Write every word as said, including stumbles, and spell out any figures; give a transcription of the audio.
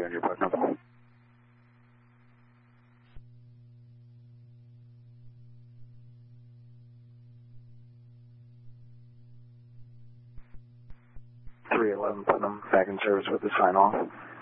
Ranger Putnam. three eleven Putnam, back in service with the sign off.